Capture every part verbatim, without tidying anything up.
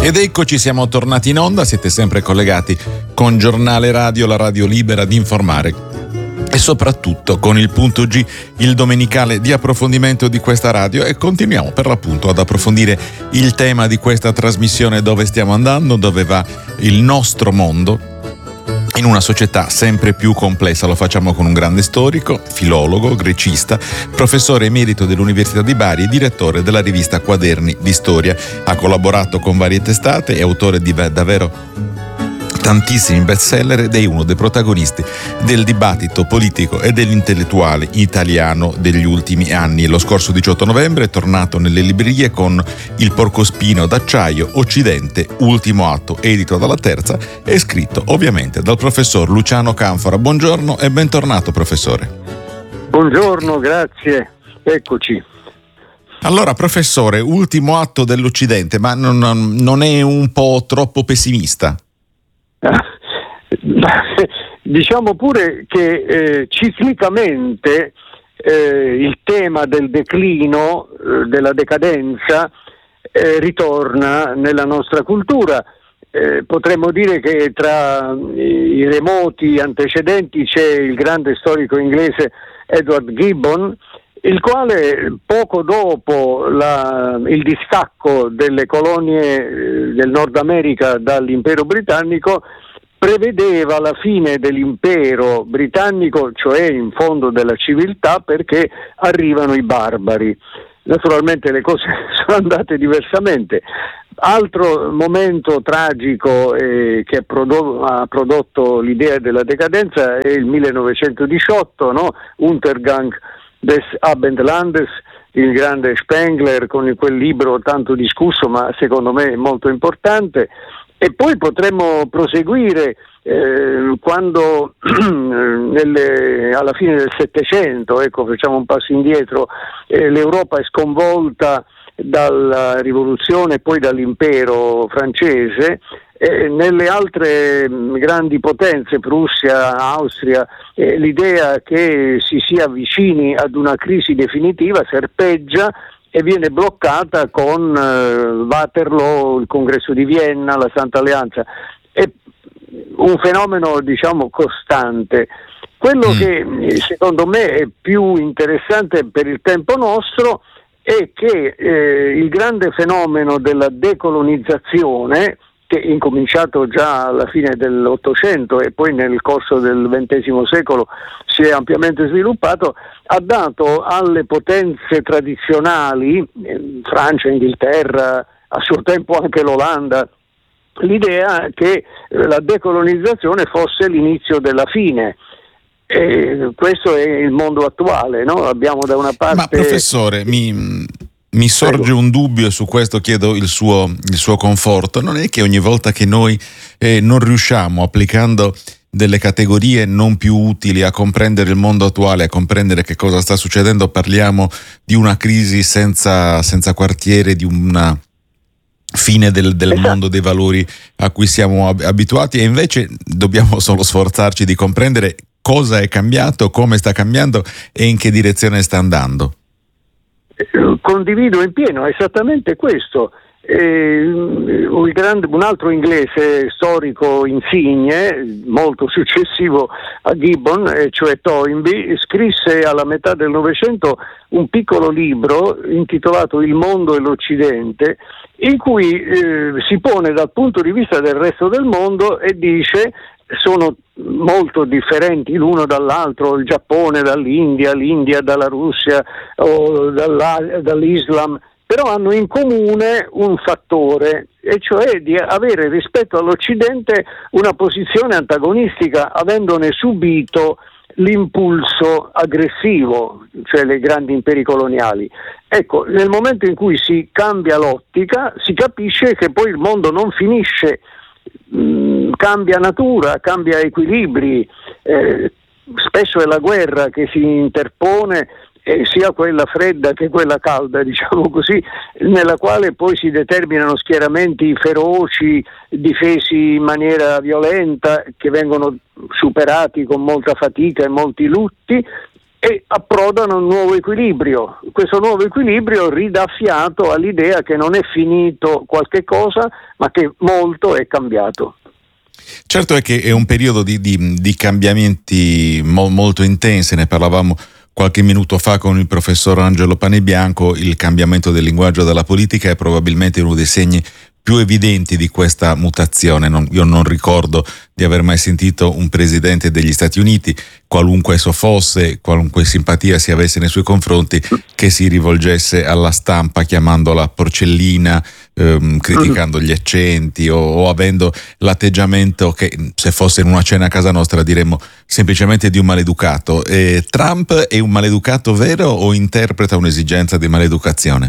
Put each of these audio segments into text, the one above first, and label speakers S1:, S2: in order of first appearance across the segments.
S1: Ed eccoci, siamo tornati in onda, siete sempre collegati con Giornale Radio, la radio libera di informare e soprattutto con il Punto G, il domenicale di approfondimento di questa radio, e continuiamo per l'appunto ad approfondire il tema di questa trasmissione: dove stiamo andando, dove va il nostro mondo in una società sempre più complessa. Lo facciamo con un grande storico, filologo, grecista, professore emerito dell'Università di Bari e direttore della rivista Quaderni di Storia. Ha collaborato con varie testate, è autore di davvero tantissimi bestseller ed è uno dei protagonisti del dibattito politico e dell'intellettuale italiano degli ultimi anni. Lo scorso diciotto novembre è tornato nelle librerie con Il porcospino d'acciaio, Occidente, ultimo atto, edito dalla Terza e scritto ovviamente dal professor Luciano Canfora. Buongiorno e bentornato, professore.
S2: Buongiorno, grazie, eccoci.
S1: Allora, professore, ultimo atto dell'Occidente, ma non, non è un po' troppo pessimista?
S2: Diciamo pure che eh, ciclicamente eh, il tema del declino, eh, della decadenza eh, ritorna nella nostra cultura. Eh, potremmo dire che tra i remoti antecedenti c'è il grande storico inglese Edward Gibbon, il quale poco dopo la, il distacco delle colonie eh, del Nord America dall'impero britannico prevedeva la fine dell'impero britannico, cioè in fondo della civiltà, perché arrivano i barbari. Naturalmente le cose sono andate diversamente. Altro momento tragico eh, che prodo- ha prodotto l'idea della decadenza è il millenovecentodiciotto, no? Untergang des Abendlandes, il grande Spengler, con quel libro tanto discusso ma secondo me molto importante. E poi potremmo proseguire eh, quando nelle, alla fine del Settecento, ecco, facciamo un passo indietro, eh, l'Europa è sconvolta dalla rivoluzione e poi dall'impero francese. Eh, nelle altre mh, grandi potenze, Prussia, Austria, eh, l'idea che si sia vicini ad una crisi definitiva serpeggia e viene bloccata con eh, Waterloo, il congresso di Vienna, la Santa Alleanza. È un fenomeno, diciamo, costante. Quello mm. che secondo me è più interessante per il tempo nostro è che eh, il grande fenomeno della decolonizzazione, che è incominciato già alla fine dell'Ottocento e poi nel corso del ventesimo secolo si è ampiamente sviluppato, ha dato alle potenze tradizionali, eh, Francia, Inghilterra, a suo tempo anche l'Olanda, l'idea che eh, la decolonizzazione fosse l'inizio della fine. E questo è il mondo attuale, no? Abbiamo da una parte...
S1: Ma professore, mi... Mi sorge un dubbio, su questo chiedo il suo, il suo conforto. Non è che ogni volta che noi eh, non riusciamo, applicando delle categorie non più utili, a comprendere il mondo attuale, a comprendere che cosa sta succedendo, parliamo di una crisi senza, senza quartiere, di una fine del, del
S2: esatto.
S1: mondo dei valori a cui siamo abituati, e invece dobbiamo solo sforzarci di comprendere cosa è cambiato, come sta cambiando e in che direzione sta andando.
S2: Condivido in pieno, esattamente questo. Eh, un, grande, un altro inglese storico insigne, molto successivo a Gibbon, eh, cioè Toynbee, scrisse alla metà del Novecento un piccolo libro intitolato Il mondo e l'Occidente, in cui eh, si pone dal punto di vista del resto del mondo e dice: sono molto differenti l'uno dall'altro, il Giappone dall'India, l'India dalla Russia o dall'Islam, però hanno in comune un fattore, e cioè di avere rispetto all'Occidente una posizione antagonistica, avendone subito l'impulso aggressivo, cioè le grandi imperi coloniali. Ecco, nel momento in cui si cambia l'ottica, si capisce che poi il mondo non finisce, mh, cambia natura, cambia equilibri, eh, spesso è la guerra che si interpone, eh, sia quella fredda che quella calda, diciamo così, nella quale poi si determinano schieramenti feroci, difesi in maniera violenta, che vengono superati con molta fatica e molti lutti, e approdano a un nuovo equilibrio. Questo nuovo equilibrio ridà fiato all'idea che non è finito qualche cosa, ma che molto è cambiato.
S1: Certo è che è un periodo di, di, di cambiamenti mo, molto intensi, ne parlavamo qualche minuto fa con il professor Angelo Panebianco. Il cambiamento del linguaggio della politica è probabilmente uno dei segni più evidenti di questa mutazione. Non, io non ricordo di aver mai sentito un presidente degli Stati Uniti, qualunque esso fosse, qualunque simpatia si avesse nei suoi confronti, che si rivolgesse alla stampa chiamandola porcellina, ehm, criticando gli accenti o, o avendo l'atteggiamento che, se fosse in una cena a casa nostra, diremmo semplicemente di un maleducato. E Trump è un maleducato vero o interpreta un'esigenza di maleducazione?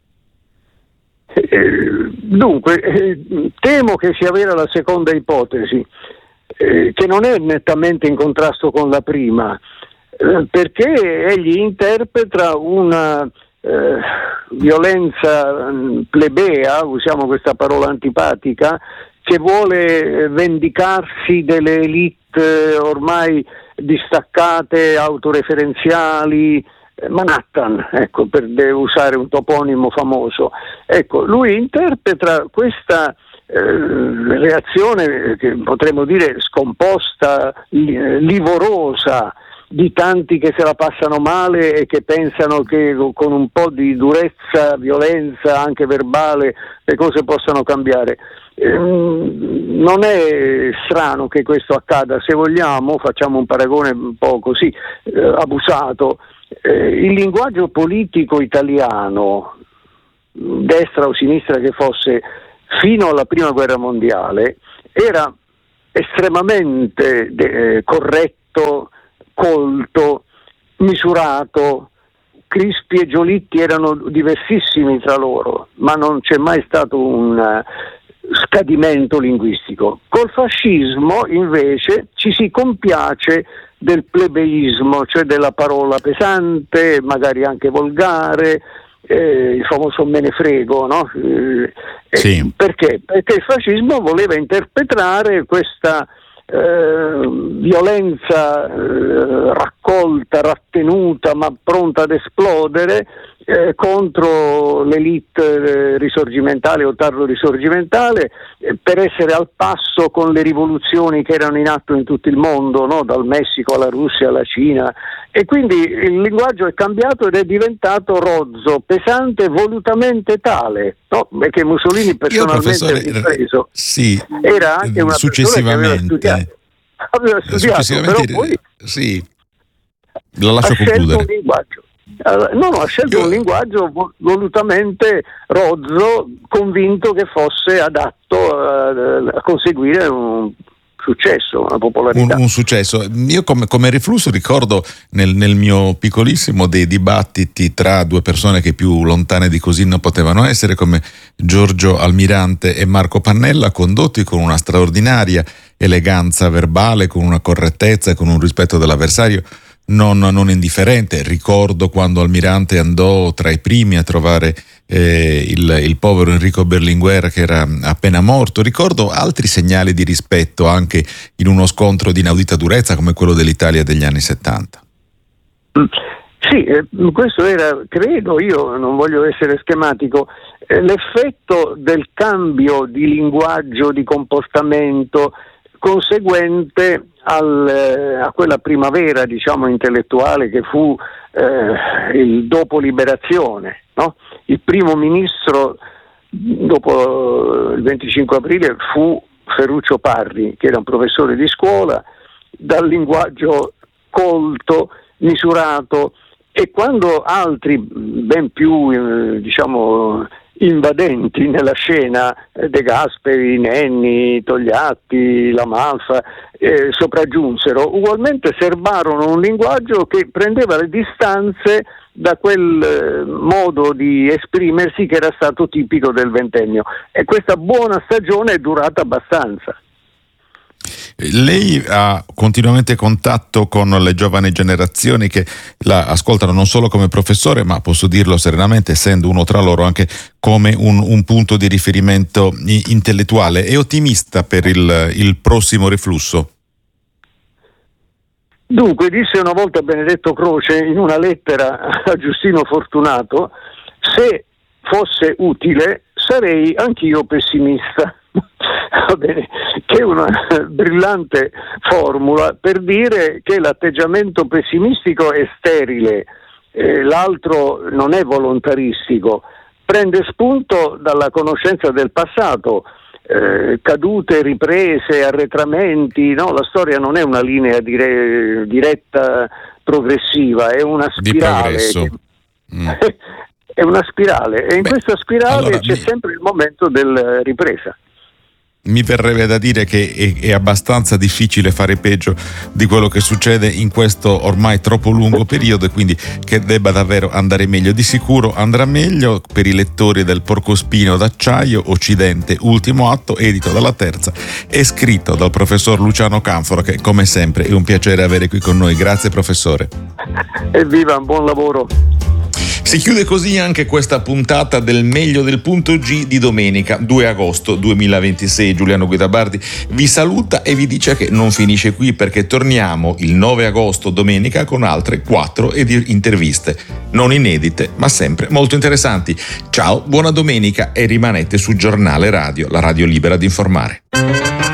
S2: Dunque, eh, temo che sia vera la seconda ipotesi, eh, che non è nettamente in contrasto con la prima, eh, perché egli interpreta una eh, violenza plebea, usiamo questa parola antipatica, che vuole vendicarsi delle elite ormai distaccate, autoreferenziali, Manhattan, ecco, per usare un toponimo famoso. Ecco, lui interpreta questa eh, reazione che potremmo dire scomposta, livorosa, di tanti che se la passano male e che pensano che con un po' di durezza, violenza anche verbale, le cose possano cambiare. Non è strano che questo accada. Se vogliamo, facciamo un paragone un po' così eh, abusato. Eh, il linguaggio politico italiano, destra o sinistra che fosse, fino alla prima guerra mondiale, era estremamente eh, corretto, colto, misurato. Crispi e Giolitti erano diversissimi tra loro, ma non c'è mai stato un uh, scadimento linguistico. Col fascismo invece ci si compiace del plebeismo, cioè della parola pesante, magari anche volgare, eh, il famoso me ne frego, no? Eh,
S1: sì.
S2: Perché? Perché il fascismo voleva interpretare questa eh, violenza eh, raccolta, rattenuta, ma pronta ad esplodere, eh, contro l'elite eh, risorgimentale o tardo risorgimentale, eh, per essere al passo con le rivoluzioni che erano in atto in tutto il mondo, no? Dal Messico alla Russia alla Cina, e quindi il linguaggio è cambiato ed è diventato rozzo, pesante, volutamente tale, no? Perché Mussolini personalmente ripreso,
S1: sì,
S2: era anche una persona che aveva studiato, aveva studiato
S1: successivamente,
S2: però poi
S1: sì, lo lascio
S2: ha
S1: concludere.
S2: scelto un linguaggio. No, no, ha scelto Io... un linguaggio volutamente rozzo, convinto che fosse adatto a, a conseguire un successo, una popolarità.
S1: Un, un successo. Io come, come riflusso ricordo nel, nel mio piccolissimo dei dibattiti tra due persone che più lontane di così non potevano essere, come Giorgio Almirante e Marco Pannella, condotti con una straordinaria eleganza verbale, con una correttezza e con un rispetto dell'avversario non, non indifferente. Ricordo quando Almirante andò tra i primi a trovare eh, il, il povero Enrico Berlinguer che era appena morto. Ricordo altri segnali di rispetto anche in uno scontro di inaudita durezza come quello dell'Italia degli anni settanta.
S2: Sì, eh, questo era, credo, io non voglio essere schematico, eh, l'effetto del cambio di linguaggio, di comportamento conseguente al, eh, a quella primavera, diciamo, intellettuale che fu eh, il dopo liberazione, no? Il primo ministro dopo il venticinque aprile fu Ferruccio Parri, che era un professore di scuola, dal linguaggio colto, misurato, e quando altri ben più eh, diciamo invadenti nella scena, eh, De Gasperi, Nenni, Togliatti, La Malfa, eh, sopraggiunsero, ugualmente serbarono un linguaggio che prendeva le distanze da quel eh, modo di esprimersi che era stato tipico del ventennio, e questa buona stagione è durata abbastanza.
S1: Lei ha continuamente contatto con le giovani generazioni che la ascoltano non solo come professore, ma posso dirlo serenamente, essendo uno tra loro, anche come un, un punto di riferimento intellettuale. È ottimista per il, il prossimo riflusso?
S2: Dunque, disse una volta Benedetto Croce in una lettera a Giustino Fortunato: se fosse utile sarei anch'io pessimista. Va bene, che è una brillante formula per dire che l'atteggiamento pessimistico è sterile, eh, l'altro non è volontaristico, prende spunto dalla conoscenza del passato, eh, cadute, riprese, arretramenti, no? La storia non è una linea dire, diretta progressiva, è una spirale.
S1: Di progresso.
S2: Che...
S1: Mm.
S2: È una spirale e in
S1: Beh,
S2: questa spirale
S1: allora,
S2: c'è
S1: mi...
S2: sempre il momento della ripresa.
S1: Mi verrebbe da dire che è, è abbastanza difficile fare peggio di quello che succede in questo ormai troppo lungo periodo, e quindi che debba davvero andare meglio. Di sicuro andrà meglio per i lettori del Porcospino d'Acciaio, Occidente, ultimo atto, edito dalla Terza e scritto dal professor Luciano Canfora, che come sempre è un piacere avere qui con noi. Grazie professore.
S2: Evviva, buon lavoro.
S1: Si chiude così anche questa puntata del Meglio del Punto G di domenica due agosto duemilaventisei. Giuliano Guidabardi vi saluta e vi dice che non finisce qui, perché torniamo il nove agosto domenica con altre quattro interviste, non inedite ma sempre molto interessanti. Ciao, buona domenica e rimanete su Giornale Radio, la radio libera di informare.